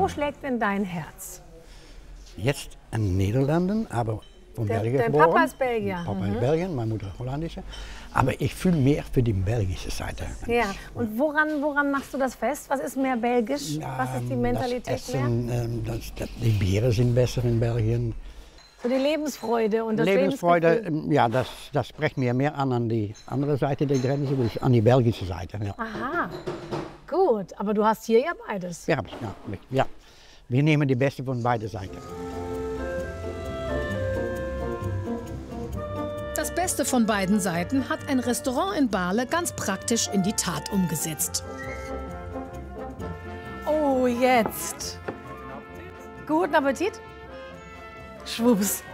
schlägt denn dein Herz? Jetzt in Niederlanden, aber von Belgien Dein geboren. Papa ist Belgier. Papa ist Belgien, meine Mutter holländische. Aber ich fühle mehr für die belgische Seite. Ja, und woran machst du das fest? Was ist mehr belgisch? Was ist die Mentalität das Essen, die Biere sind besser in Belgien. So die Lebensfreude und das Lebensfreude, Lebensgefühl. ja, das spricht mir mehr an die andere Seite der Grenze, als an die belgische Seite. Ja. Aha, gut. Aber du hast hier ja beides. Ja. Wir nehmen die Beste von beiden Seiten. Das Beste von beiden Seiten hat ein Restaurant in Baarle ganz praktisch in die Tat umgesetzt. Oh, jetzt. Guten Appetit. Schwupps.